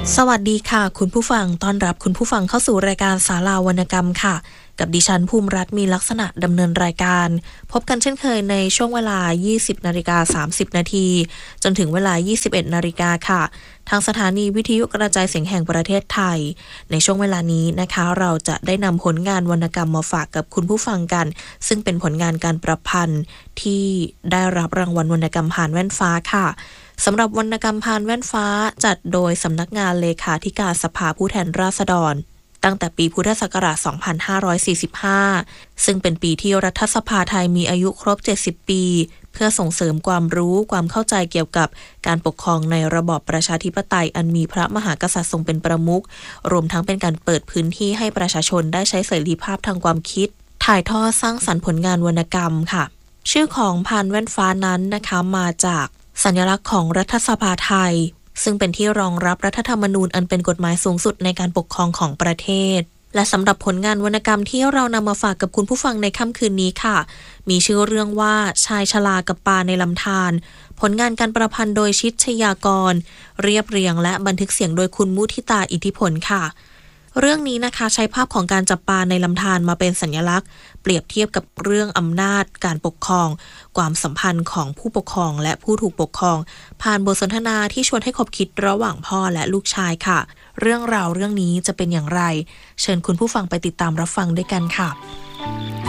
สวัสดีค่ะคุณผู้ฟังต้อนรับคุณผู้ฟังเข้าสู่รายการศาลาวรรณกรรมค่ะกับดิฉันภูมิรัตน์มีลักษณะดำเนินรายการพบกันเช่นเคยในช่วงเวลา 20:30 นาทีจนถึงเวลา 21 นาฬิกาค่ะทางสถานีวิทยุกระจายเสียงแห่งประเทศไทยในช่วงเวลานี้นะคะเราจะได้นำผลงานวรรณกรรมมาฝากกับคุณผู้ฟังกันซึ่งเป็นผลงานการประพันธ์ที่ได้รับรางวัลวรรณกรรมผ่านแว่นฟ้าค่ะสำหรับวรรณกรรมผ่านแว่นฟ้าจัดโดยสำนักงานเลขาธิการสภาผู้แทนราษฎรตั้งแต่ปีพุทธศักราช 2545 ซึ่งเป็นปีที่รัฐสภาไทยมีอายุครบ 70 ปี เพื่อส่งเสริมความรู้ความเข้าใจเกี่ยวกับการปกครองในระบอบประชาธิปไตยอันมีพระมหากษัตริย์ทรงเป็นประมุขรวมทั้งเป็นการเปิดพื้นที่ให้ประชาชนได้ใช้เสรีภาพทางความคิดถ่ายทอดสร้างสรรค์ผลงานวรรณกรรมค่ะชื่อของผ่านแว่นฟ้านั้นนะคะมาจากสัญลักษณ์ของรัฐสภาไทยซึ่งเป็นที่รองรับรัฐธรรมนูญอันเป็นกฎหมายสูงสุดในการปกครองของประเทศและสำหรับผลงานวรรณกรรมที่เรานำมาฝากกับคุณผู้ฟังในค่ำคืนนี้ค่ะมีชื่อเรื่องว่าชายชรากับปลาในลำธารผลงานการประพันธ์โดยชิตชยากรเรียบเรียงและบันทึกเสียงโดยคุณมุทิตาอิทธิพลค่ะเรื่องนี้นะคะใช้ภาพของการจับปลาในลำธารมาเป็นสัญลักษณ์เปรียบเทียบกับเรื่องอำนาจการปกครองความสัมพันธ์ของผู้ปกครองและผู้ถูกปกครองผ่านบทสนทนาที่ชวนให้คบคิดระหว่างพ่อและลูกชายค่ะเรื่องราวเรื่องนี้จะเป็นอย่างไรเชิญคุณผู้ฟังไปติดตามรับฟังด้วยกันค่ะ